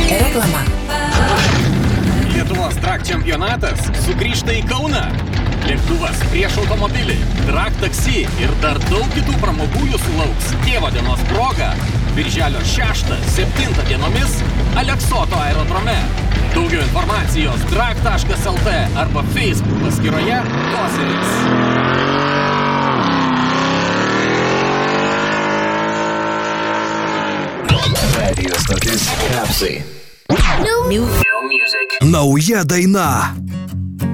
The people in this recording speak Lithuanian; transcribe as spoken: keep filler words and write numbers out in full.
Reklama. Lietuvos drag čempionatas sugrįžta į Kauną. Lėktuvas prieš automobilį, drag taksi ir dar daug kitų pramogų jūsų lauks tėvo dienos proga. Birželio šeštą septintą dienomis Aleksoto aerodrome. Daugiau informacijos drag taškas lt arba Facebook paskyroje Koseris. Radio stotis Kapsai. New, New music. Nauja daina.